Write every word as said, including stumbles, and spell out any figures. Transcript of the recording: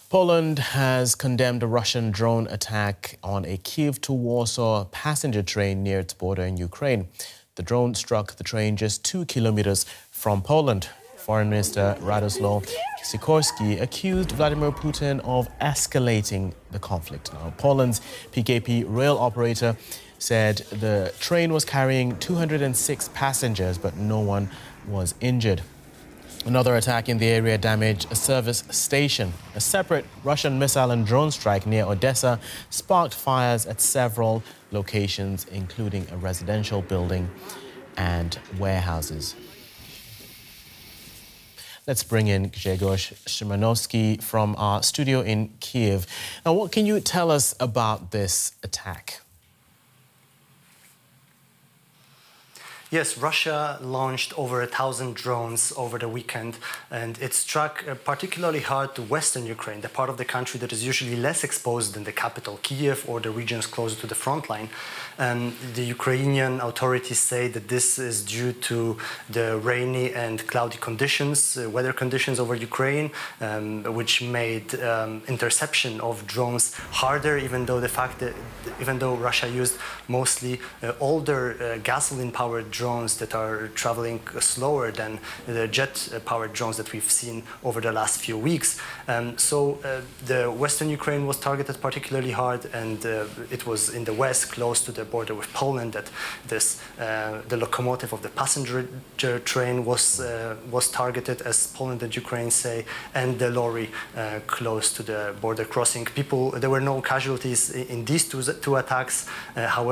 Poland has condemned a Russian drone attack on a Kyiv to Warsaw passenger train near its border in Ukraine. The drone struck the train just two kilometers from Poland. Foreign Minister Radoslaw Sikorski accused Vladimir Putin of escalating the conflict. Now, Poland's P K P rail operator said the train was carrying two hundred six passengers, but no one was injured. Another attack in the area damaged a service station. A separate Russian missile and drone strike near Odessa sparked fires at several locations, including a residential building and warehouses. Let's bring in Grzegorz Szymanowski from our studio in Kyiv. Now, what can you tell us about this attack? Yes, Russia launched over a thousand drones over the weekend, and it struck uh, particularly hard to western Ukraine, the part of the country that is usually less exposed than the capital, Kyiv, or the regions closer to the front line. Um, the Ukrainian authorities say that this is due to the rainy and cloudy conditions, uh, weather conditions over Ukraine, um, which made um, interception of drones harder, even though the fact that, even though Russia used mostly uh, older uh, gasoline-powered drones drones that are traveling slower than the jet-powered drones that we've seen over the last few weeks. Um, so uh, the western Ukraine was targeted particularly hard, and uh, it was in the west, close to the border with Poland, that this uh, the locomotive of the passenger train was uh, was targeted, as Poland and Ukraine say, and the lorry uh, close to the border crossing. People, there were no casualties in these two, two attacks. Uh, however,